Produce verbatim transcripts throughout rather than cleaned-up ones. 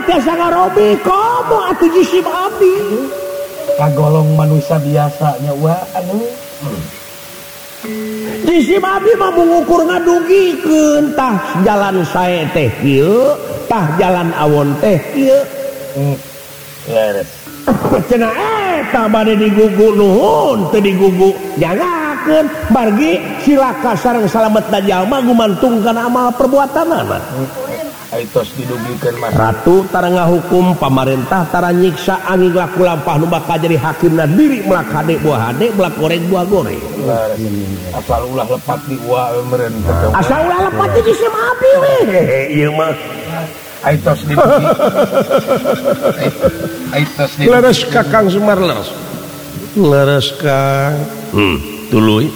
tiasa ngarobi komo atuh jisim abdi kagolong manusia biasanya wa anu jisim abdi mah mengukur ngadugikeun tah jalan sae teh kieu tah jalan awon teh kieu leres cenah eta bade digugu nuhun teu digugu jangakeun margi silaka sareng salametna jalma gumantung kana amal perbuatanana aitos didugikeun mah ratu tara ngahukum pamarentah tara nyiksa angin laku lampah nu bakal jadi hakimna diri melak hade buah hade melak goreng buah goreng asal ulah lepat di wa meureun asal ulah lepat di jisim abdi we ieu mah aitos didugi aitos didugi leres Kakang Semar leres leres Kang hmm tuluy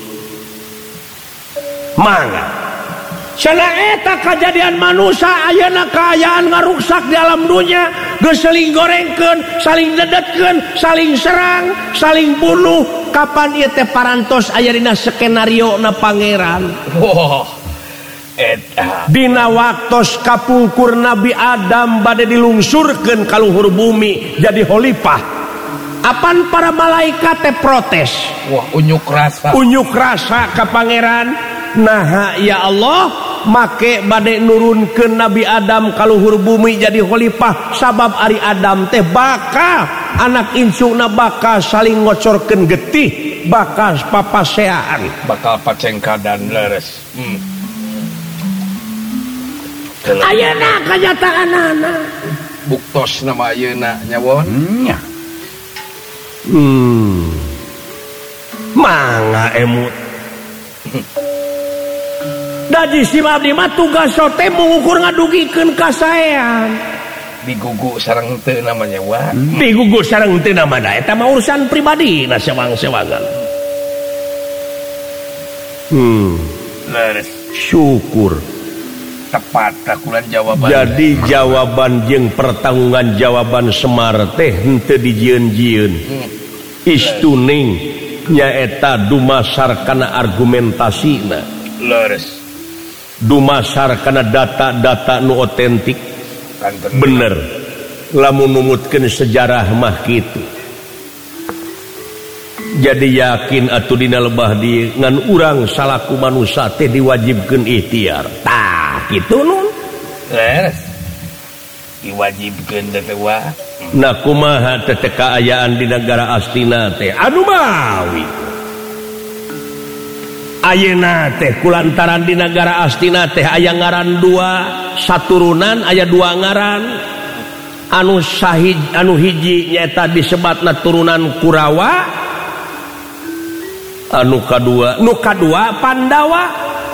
mangga cenah eta kejadian manusia ayeuna kaayaan ngaruksak di alam dunia geus saling gorengkeun saling dedetkeun saling serang saling bunuh kapan ieu teh parantos aya dina skenario na pangeran wah eta dina waktos kapungkur Nabi Adam bade dilungsurkeun ka luhur bumi jadi khalifah apan para malaikat teh protes wah unyuk rasa unyuk rasa ka pangeran nah ya Allah make bade nurunkeun Nabi Adam ka luhur bumi jadi khalifah sabab ari Adam teh bakal anak insuna bakal saling ngocorkeun getih bakal papaseaan bakal pacengkadan leres hmm. ayeuna kanyataanana buktos nama ayeuna nyawon nya hmm mangga emut da jisim abdi mah tugas sote mengukur ngadugikeun kasaean digugu sareng teu namanya wa digugu sareng teu namana eta mah urusan pribadi na sewang-sewangan hmm leres syukur tepat kakulan jawaban jadi jawaban jeung pertanggungan jawaban Semar teh henteu dijieun-jieun hmm. istuning nyaeta dumasar kana argumentasina leres dumasar kana data-data nu otentik bener lamun numutkeun sejarah mah kitu jadi yakin atuh dina lebah di ngan urang salaku manusia teh diwajibkeun ikhtiar tah kitu nun leres diwajibkeun teh wa nah kumaha teh kaayaan di negara Astina teh anu mawi ayeuna teh kulantaran di negara Astina teh aya ngaran dua saturunan aya dua ngaran anu sahij anu hiji nyaeta disebatna turunan Kurawa anu kadua nu kadua Pandawa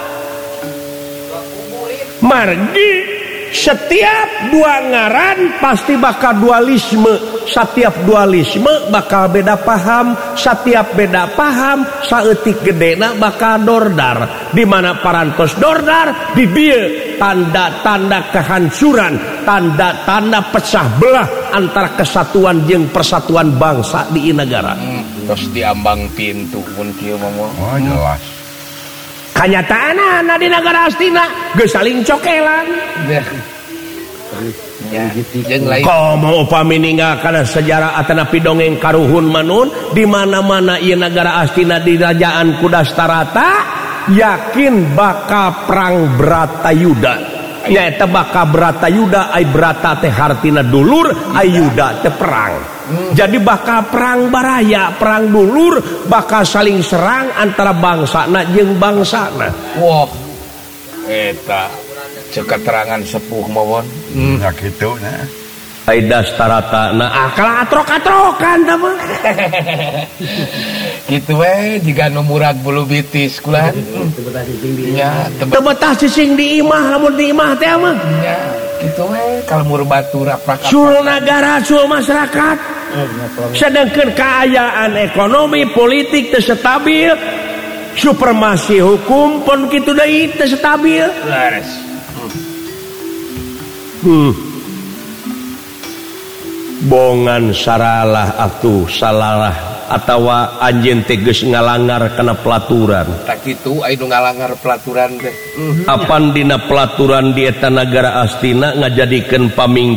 margi setiap dua ngaran pasti bakal dualisme setiap dualisme bakal beda paham setiap beda paham saeutik gedena bakal dordar di mana parantos dordar di dieu tanda-tanda kehancuran tanda-tanda pecah belah antara kesatuan jeung persatuan bangsa di negara hmm, terus diambang pintu pun kieu mah oh jelas kanyataanna di negara Astina geus saling cokelan ya komo upami ninggalkeun sejarah atanapi dongeng karuhun manun di mana-mana ieu negara Astina di Rajaan Kudastarata yakin bakal perang Bratayuda nyaeta bakal Bratayuda ai Brata teh hartina dulur ai Yuda teh perang jadi bakal perang baraya perang dulur bakal saling serang antara bangsana jeung bangsana wah eta ceuk keterangan sepuh mawon hmm ya kitu nah ai dastarata nah akal atrok-atrokan tah mah kitu we jiga nu murag bulu bitis kulan teu betah cicing di imah teu betah cicing di imah lamun di imah teh mah nya kitu we kalmur batur aprak sul nagara sul masyarakat sedangkeun kaayaan ekonomi politik teu stabil supremasi hukum pun kitu deui teu stabil laras hmm bongan saralah atuh salalah atawa anjeun teh geus ngalanggar kana pelaturan tak kitu aya nu ngalanggar pelaturan teh apan dina pelaturan di eta nagara Astina ngajadikeun paming